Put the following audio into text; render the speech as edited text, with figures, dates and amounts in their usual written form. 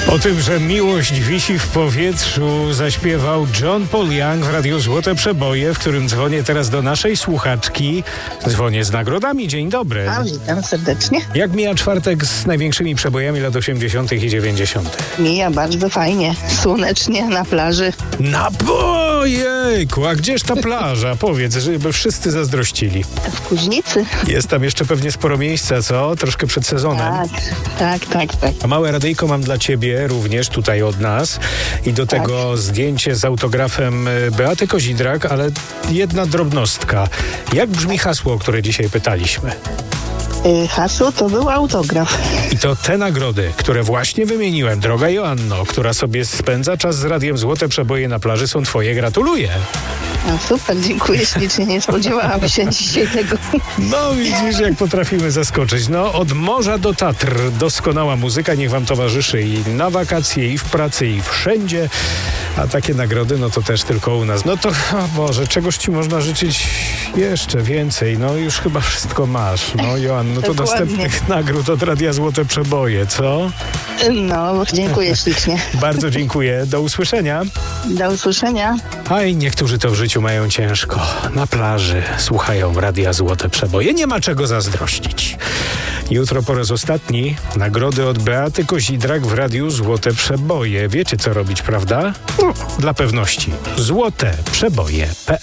O tym, że miłość wisi w powietrzu, zaśpiewał John Paul Young w Radiu Złote Przeboje, w którym dzwonię teraz do naszej słuchaczki. Dzwonię z nagrodami. Dzień dobry. Witam serdecznie. Jak mija czwartek z największymi przebojami lat 80. i 90.? Mija bardzo fajnie, słonecznie, na plaży. Ojejku, a gdzież ta plaża? Powiedz, żeby wszyscy zazdrościli. W Kuźnicy. Jest tam jeszcze pewnie sporo miejsca, co? Troszkę przed sezonem. Tak. A małe radyjko mam dla ciebie również tutaj od nas i do tego zdjęcie z autografem Beaty Kozidrak, ale jedna drobnostka. Jak brzmi hasło, o które dzisiaj pytaliśmy? Hasło to był autograf. I to te nagrody, które właśnie wymieniłem, droga Joanno, która sobie spędza czas z Radiem Złote Przeboje na plaży, są twoje. Gratuluję. Super, dziękuję ślicznie. Nie spodziewałam się dzisiaj tego. No widzisz, jak potrafimy zaskoczyć. No, od morza do Tatr doskonała muzyka, niech wam towarzyszy i na wakacje, i w pracy, i wszędzie. A takie nagrody, no to też tylko u nas. No to, o Boże, czegoś ci można życzyć jeszcze więcej. No już chyba wszystko masz. No Joanno, to następnych nagród od Radia Złote Przeboje, co? No, dziękuję ślicznie. Bardzo dziękuję. Do usłyszenia. Do usłyszenia. A i niektórzy to w życiu mają ciężko. Na plaży słuchają Radia Złote Przeboje. Nie ma czego zazdrościć. Jutro po raz ostatni nagrody od Beaty Kozidrak w Radiu Złote Przeboje. Wiecie co robić, prawda? Dla pewności. złoteprzeboje.pl